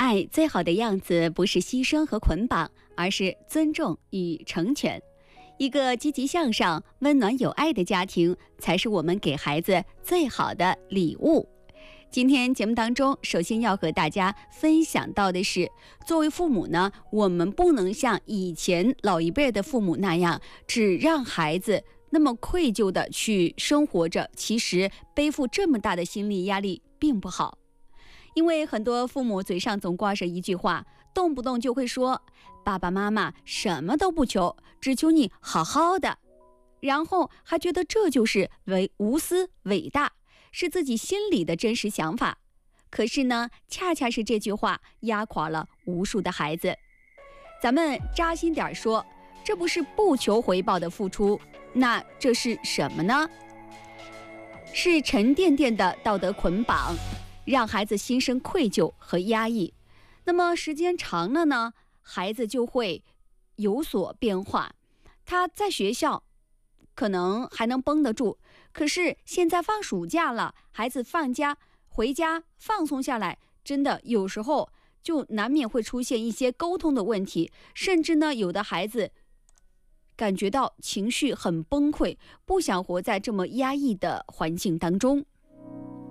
爱最好的样子不是牺牲和捆绑，而是尊重与成全。一个积极向上、温暖有爱的家庭，才是我们给孩子最好的礼物。今天节目当中，首先要和大家分享到的是，作为父母呢，我们不能像以前老一辈的父母那样，只让孩子那么愧疚的去生活着，其实背负这么大的心理压力并不好。因为很多父母嘴上总挂着一句话，动不动就会说爸爸妈妈什么都不求，只求你好好的，然后还觉得这就是无私伟大，是自己心里的真实想法。可是呢，恰恰是这句话压垮了无数的孩子。咱们扎心点说，这不是不求回报的付出，那这是什么呢？是沉甸甸的道德捆绑，让孩子心生愧疚和压抑。那么时间长了呢，孩子就会有所变化。他在学校可能还能绷得住，可是现在放暑假了，孩子放假回家放松下来，真的有时候就难免会出现一些沟通的问题，甚至呢，有的孩子感觉到情绪很崩溃，不想活在这么压抑的环境当中。